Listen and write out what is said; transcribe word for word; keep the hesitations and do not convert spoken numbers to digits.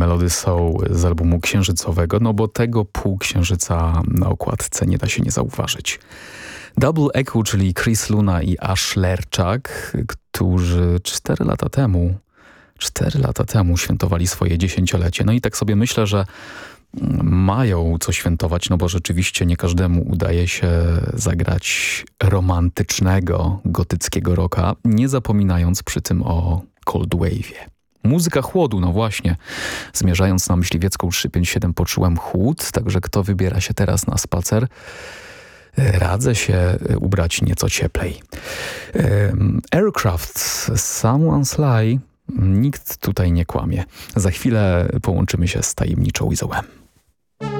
Melody Soul z albumu księżycowego, no bo tego półksiężyca na okładce nie da się nie zauważyć. Double Echo, czyli Chris Luna i Ash Lerczak, którzy cztery lata temu, cztery lata temu świętowali swoje dziesięciolecie. No i tak sobie myślę, że mają co świętować, no bo rzeczywiście nie każdemu udaje się zagrać romantycznego, gotyckiego rocka, nie zapominając przy tym o Cold Wave'ie. Muzyka chłodu, no właśnie. Zmierzając na Myśliwiecką trzysta pięćdziesiąt siedem poczułem chłód, także kto wybiera się teraz na spacer, radzę się ubrać nieco cieplej. Aircraft, Someone's Lie, nikt tutaj nie kłamie. Za chwilę połączymy się z tajemniczą Izołem.